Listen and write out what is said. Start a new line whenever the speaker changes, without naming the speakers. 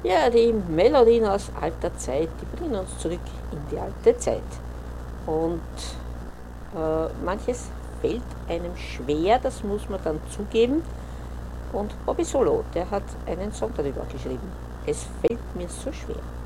Ja, die Melodien aus alter Zeit, die bringen uns zurück in die alte Zeit. Und manches fällt einem schwer, das muss man dann zugeben. Und Bobby Solo, der hat einen Song darüber geschrieben. Es fällt mir so schwer.